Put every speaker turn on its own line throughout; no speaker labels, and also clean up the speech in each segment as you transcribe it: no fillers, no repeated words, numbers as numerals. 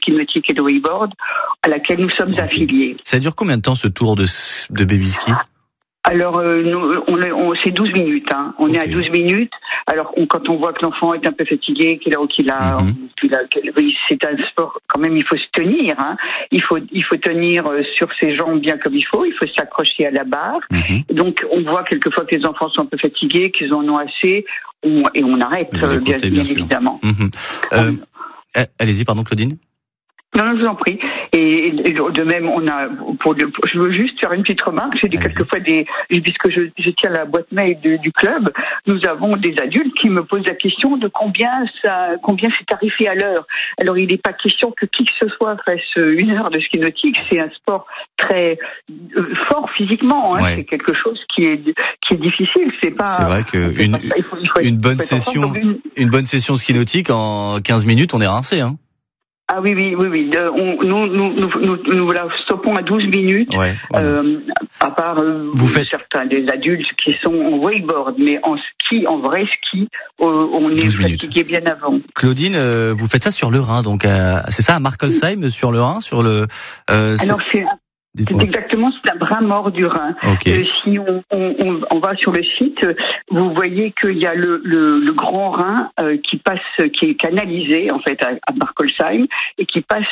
ski nautique et de wakeboard, à laquelle nous sommes affiliés.
Ça dure combien de temps ce tour de baby ski?
Alors, c'est 12 minutes. Hein. On est à 12 minutes. Alors, quand on voit que l'enfant est un peu fatigué, c'est un sport, quand même, il faut se tenir. Hein. Il faut tenir sur ses jambes bien comme il faut s'accrocher à la barre. Donc, on voit quelquefois que les enfants sont un peu fatigués, qu'ils en ont assez, et on arrête, bien évidemment.
Allez-y, pardon, Claudine.
Non, je vous en prie. Et de même, je veux juste faire une petite remarque. J'ai dit quelquefois puisque je tiens la boîte mail du club, nous avons des adultes qui me posent la question de combien c'est tarifé à l'heure. Alors, il n'est pas question que qui que ce soit fasse 1 heure de ski nautique. C'est un sport très fort physiquement. Hein. Ouais. C'est quelque chose qui est difficile. C'est
vrai qu'une bonne session ski nautique en 15 minutes, on est rincé, hein.
Ah oui. Nous la stoppons à 12 minutes. Ouais. À part certains des adultes qui sont en wakeboard, mais en vrai ski, on est fatigué bien avant.
Claudine, vous faites ça sur le Rhin, donc c'est ça à Markolsheim, sur le Rhin, sur le.
Alors c'est un bras mort du Rhin. Okay. Si on va sur le site, vous voyez qu'il y a le Grand Rhin qui est canalisé en fait à Markolsheim et qui passe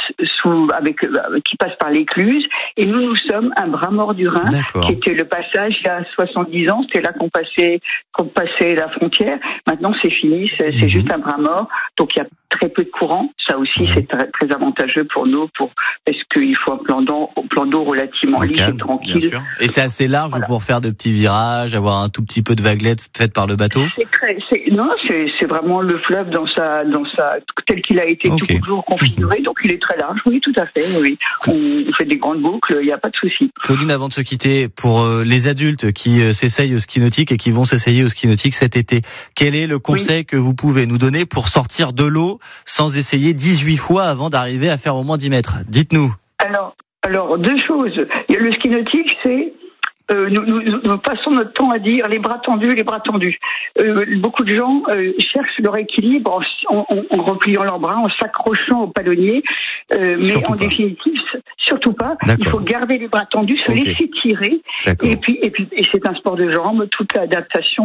par l'écluse. Et nous sommes un bras mort du Rhin. D'accord. Qui était le passage il y a 70 ans. C'était là qu'on passait la frontière. Maintenant c'est fini, c'est juste un bras mort. Donc il y a très peu de courant. Ça aussi c'est très, très avantageux pour nous parce qu'il faut un plan d'eau relativement lisse et tranquille. Bien sûr.
Et c'est assez large pour faire de petits virages, avoir un tout petit peu de vaguelettes faites par le bateau.
C'est vraiment le fleuve dans sa tel qu'il a été toujours configuré, donc il est très large. Oui, tout à fait. Oui, on fait des grandes boucles, il n'y a pas de souci.
Claudine, avant de se quitter, pour les adultes qui s'essayent au ski nautique et qui vont s'essayer au ski nautique cet été, quel est le conseil que vous pouvez nous donner pour sortir de l'eau sans essayer 18 fois avant d'arriver à faire au moins 10 mètres? Dites-nous.
Alors, 2 choses. Il y a le ski nautique, c'est nous passons notre temps à dire les bras tendus. Beaucoup de gens cherchent leur équilibre en repliant leurs bras, en s'accrochant au palonnier, mais en définitive, surtout pas. D'accord. Il faut garder les bras tendus, se laisser tirer. Et puis, c'est un sport de jambes. Toute l'adaptation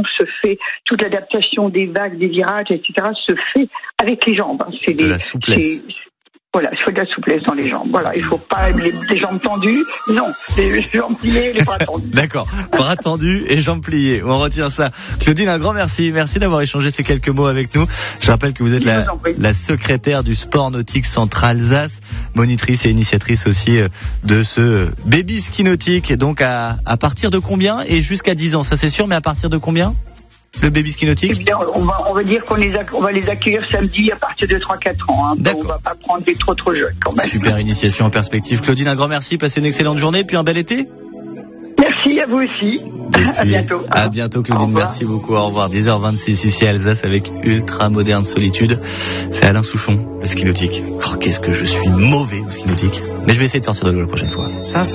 des vagues, des virages, etc. se fait avec les jambes. C'est
de la souplesse.
Voilà, il faut de la souplesse dans les jambes. Voilà, il faut pas les jambes tendues. Non, les jambes pliées, les bras tendus.
D'accord, bras tendus et jambes pliées. On retient ça. Claudine, un grand merci. Merci d'avoir échangé ces quelques mots avec nous. Je rappelle que vous êtes la secrétaire du Sport Nautique Centre-Alsace, monitrice et initiatrice aussi de ce baby ski nautique. Donc à partir de combien et jusqu'à 10 ans, ça c'est sûr, mais à partir de combien ? Le baby ski nautique?
Eh bien, on va dire qu'on va les accueillir samedi à partir de 3-4 ans. Hein. D'accord. On va pas prendre des trop jeunes quand même.
Super initiation en perspective. Claudine, un grand merci. Passez une excellente journée puis un bel été.
Merci à vous aussi. À bientôt.
À bientôt Claudine, merci beaucoup. Au revoir. 10h26 ici à Alsace avec Ultra Moderne Solitude. C'est Alain Souchon, le ski nautique. Oh, qu'est-ce que je suis mauvais au ski nautique. Mais je vais essayer de sortir de l'eau la prochaine fois.